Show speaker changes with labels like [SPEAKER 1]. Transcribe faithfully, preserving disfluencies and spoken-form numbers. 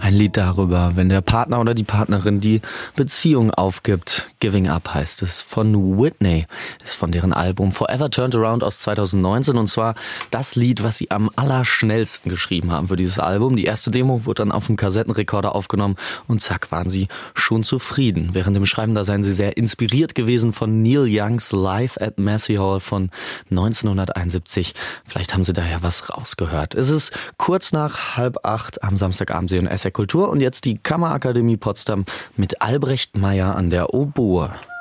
[SPEAKER 1] Ein Lied darüber, wenn der Partner oder die Partnerin die Beziehung aufgibt. Giving Up heißt es. Von Whitney ist von deren Album Forever Turned Around aus zweitausendneunzehn. Und zwar das Lied, was sie am allerschnellsten geschrieben haben für dieses Album. Die erste Demo wurde dann auf dem Kassettenrekorder aufgenommen und zack, waren sie schon zufrieden. Während dem Schreiben, da seien sie sehr inspiriert gewesen von Neil Youngs Live at Massey Hall von neunzehnhunderteinundsiebzig. Vielleicht haben sie da ja was rausgehört. Es ist kurz nach halb acht am Samstagabend hier in S R Kultur und jetzt die Kammerakademie Potsdam mit Albrecht Meyer an der Oboe.